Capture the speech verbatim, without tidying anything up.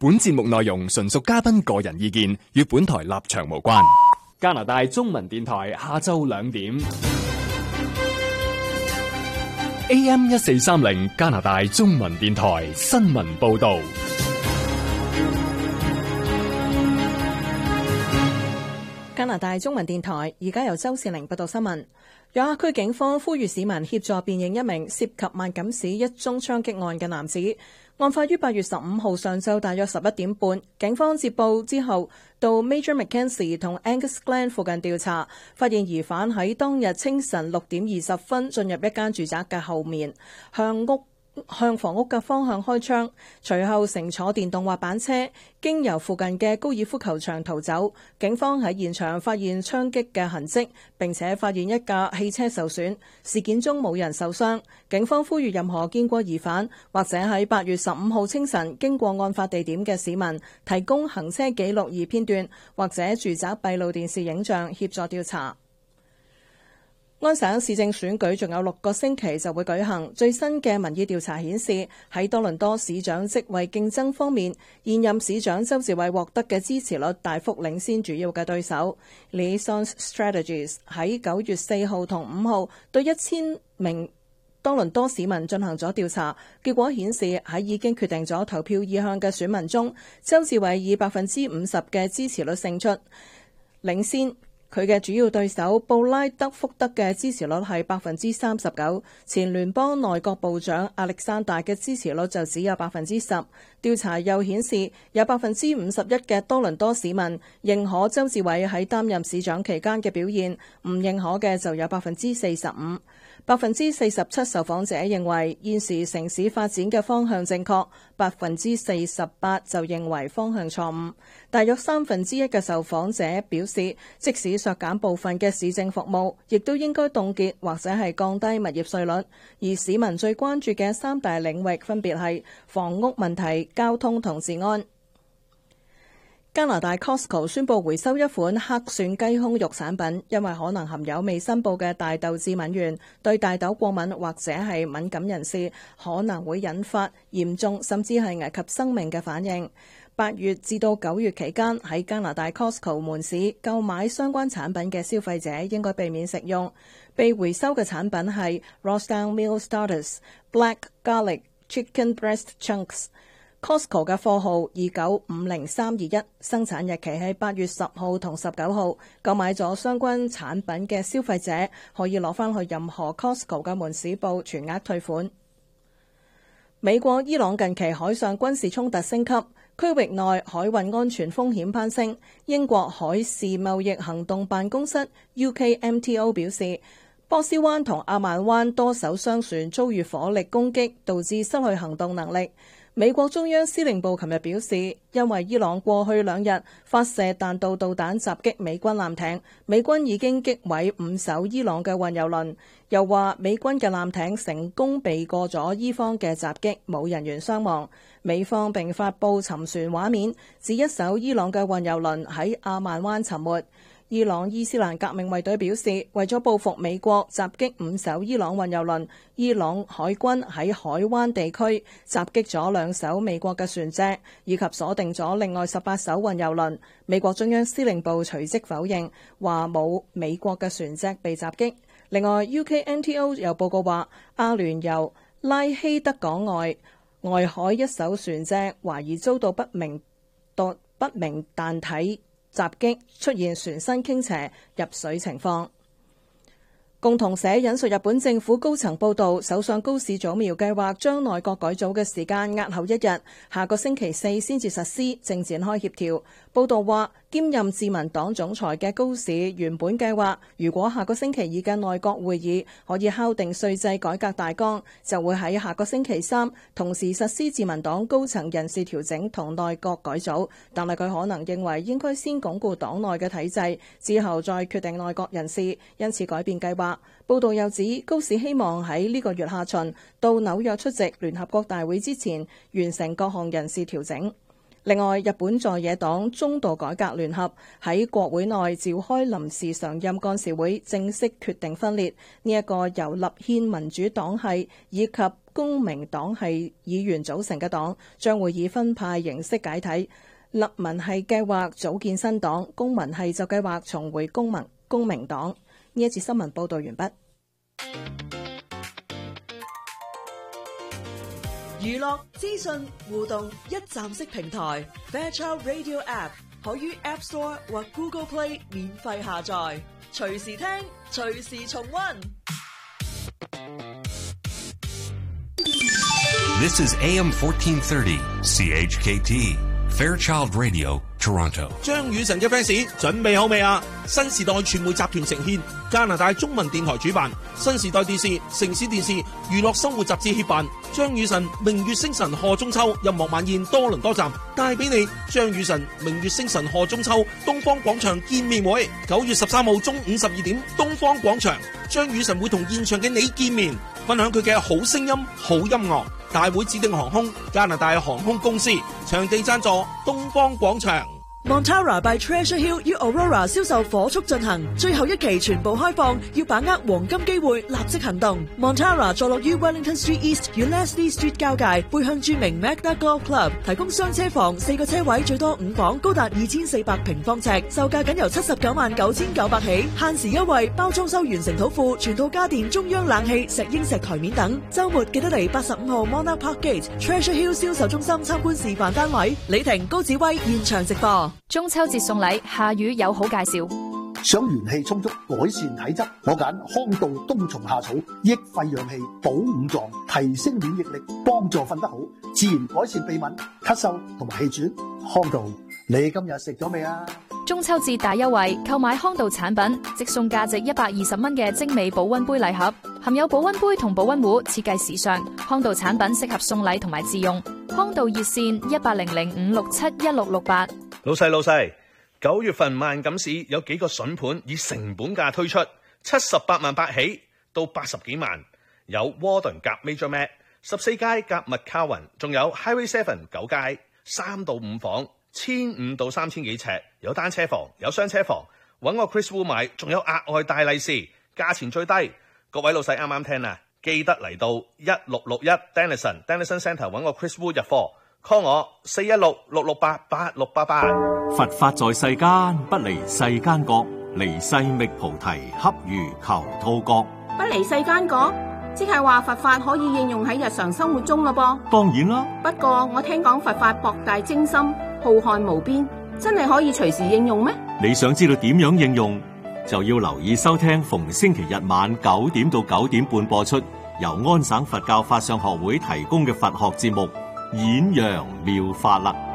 本節目內容純屬嘉賓個人意見，與本台立場無關。加拿大中文電台下晝兩點 A M 一四三零加拿大中文電台新聞報道。 加拿大中文電台而家由周善玲報道新聞。約克區警方呼籲市民協助辨認一名涉及萬錦市一宗槍擊案嘅男子。案發於八月十五號上晝大約十一點半，警方接報之後到 Major Mackenzie 同 Angus Glen 附近調查，發現疑犯喺當日清晨六點二十分進入一間住宅嘅後面，向屋向房屋嘅方向開槍，隨後乘坐電動滑板車經由附近嘅高爾夫球場逃走。警方喺現場發現槍擊嘅痕跡，並且發現一架汽車受損，事件中冇人受傷。警方呼籲任何見過疑犯或者喺八月十五號清晨經過案發地點嘅市民提供行車記錄儀片段或者住宅閉路電視影像協助調查。安省市政選舉仲有六個星期就會舉行，最新嘅民意調查顯示，喺多倫多市長職位競爭方面，現任市長鄒至蕙獲得嘅支持率大幅領先主要嘅對手。Liaison Strategies 喺九月四號同五號對一千名多倫多市民進行咗調查，結果顯示喺已經決定咗投票意向嘅選民中，鄒至蕙以百分之五十嘅支持率勝出，領先。佢嘅主要對手布拉德福德嘅支持率係百分之三十九，前聯邦內閣部長亞歷山大嘅支持率就只有百分之十。調查又顯示，有百分之五十一嘅多倫多市民認可鄒至蕙喺擔任市長期間嘅表現，唔認可嘅就有百分之四十五。百分之四十七受訪者認為現時城市發展嘅方向正確，百分之四十八就認為方向錯誤。大約三分之一嘅受訪者表示，即使削減部分嘅市政服務，亦都應該凍結或者係降低物業稅率。而市民最關注嘅三大領域分別係房屋問題、交通同治安。加拿大 Costco 宣布回收一款黑蒜雞胸肉產品，因為可能含有未申報嘅大豆致敏原，對大豆過敏或者係敏感人士可能會引發嚴重甚至係危及生命嘅反應。八月至到九月期間喺加拿大 Costco 門市購買相關產品嘅消費者應該避免食用。被回收嘅產品係 Rossdown Meal Starters Black Garlic Chicken Breast Chunks。Costco 嘅貨號二九五零三二一，生產日期係八月十號同十九號。購買咗相關產品嘅消費者可以攞返去任何 Costco 嘅門市部全額退款。美國伊朗近期海上軍事衝突升級，區域內海運安全風險攀升。英國海事貿易行動辦公室 U K M T O 表示，波斯灣同阿曼灣多艘商船遭遇火力攻擊，導致失去行動能力。美國中央司令部琴日表示，因為伊朗過去兩日發射彈道導彈襲擊美軍艦艇，美軍已經擊毀五艘伊朗嘅運油輪。又話美軍嘅艦艇成功避過咗伊方嘅襲擊，冇人員傷亡。美方並發布沉船畫面，指一艘伊朗嘅運油輪喺阿曼灣沉沒。伊朗伊斯蘭革命衛隊表示，為咗報復美國襲擊五艘伊朗運油輪，伊朗海軍喺海灣地區襲擊咗兩艘美國嘅船隻，以及鎖定咗另外十八艘運油輪。美國中央司令部隨即否認，話冇美國嘅船隻被襲擊。另外 U K N T O 又報告話，阿聯酋拉希德港外外海一艘船隻懷疑遭到不明不明彈體襲擊，出現船身傾斜入水情況。共同社引述日本政府高層報道，首相高市早苗計劃將內閣改組嘅時間押後一日，下個星期四先至實施，正展開協調。報道話，兼任自民黨總裁嘅高市原本計劃，如果下個星期二嘅內閣會議可以敲定稅制改革大綱，就會喺下個星期三同時實施自民黨高層人事調整同內閣改組。但係佢可能認為應該先鞏固黨內嘅體制，之後再決定內閣人事，因此改變計劃。報道又指，高市希望喺呢個月下旬到紐約出席聯合國大會之前，完成各項人事調整。另外，日本在野黨中道改革聯合喺國會內召開臨時常任幹事會，正式決定分裂。呢、這、一個由立憲民主黨系以及公明黨係議員組成嘅黨，將會以分派形式解體。立民係計劃組建新黨，公民係就計劃重回公民公明黨。呢一節新聞報道完畢。 娛樂資訊互動一站式平台 Fairchild Radio App 可於 App Store 或 Google Play 免費下載，隨時聽，隨時重溫。 This is A M fourteen thirty C H K T Fairchild Radio Toronto。 張雨晨嘅 fans 準備好未啊？新時代傳媒集團呈獻，加拿大中文電台主辦，新時代電視、城市電視、娛樂生活雜誌協辦，張雨晨明月星辰賀中秋音樂晚宴多倫多站帶俾你張雨晨明月星辰賀中秋東方廣場見面會，九月十三號中午十二點東方廣場，張雨晨會同現場嘅你見面，分享佢嘅好聲音、好音樂。大會指定航空加拿大航空公司，場地贊助東方廣場。 Montara by Treasure Hill 與 Aurora 銷售火速進行，最後一期全部開放，要把握黃金機會，立即行動。Montara 坐落於 Wellington Street East 與 Leslie Street 交界，背向著名 Magna Golf Club， 提供雙車房，四個車位，最多五房，高達二千四百平方尺，售價僅由七十九萬九千九百起，限時優惠，包裝修完成土庫，全套家電、中央冷氣、石英石台面等。週末記得嚟八十五號 Monarch Park Gate Treasure Hill 銷售中心參觀示範單位。李婷、高子威現場直播。 中秋節送禮，夏雨有好介紹。 想元氣充足，改善體質，我揀康道冬蟲夏草，益肺養氣，補五臟，提升免疫力，幫助瞓得好，自然改善鼻敏、咳嗽同埋氣喘。康道，你今日食咗未啊？ 中秋節大優惠，購買康道產品，即送價值一百二十蚊嘅精美保溫杯禮盒，含有保溫杯同保溫壺，設計時尚。康道產品適合送禮同埋自用。康道熱線一八零零五六七一六六八。 老細老細，九月份萬錦市有幾個筍盤以成本價推出，七十八萬八起到八十幾萬，有 Warden 夾 Major Mac 十四街夾 McCowan， 仲有 Highway Seven 九街三到五房，千五到三千幾尺，有單車房有雙車房，揾我 Chris Wu 買，仲有額外大利是，價錢最低。各位老細啱啱聽啊，記得嚟到一六六一 Denison Denison Centre 揾我 Chris Wu 入貨。call 我四一六六六八八六八八。 佛法在世間，不離世間覺，離世覓菩提，恰如求兔角。 不離世間覺，即係話佛法可以應用喺日常生活中嘅噃。 當然啦， 不過我聽講佛法博大精深，浩瀚無邊，真係可以隨時應用咩？ 你想知道點樣應用，就要留意收聽逢星期日晚九點到九點半播出，由安省佛教法相學會提供嘅佛學節目演揚妙法啦。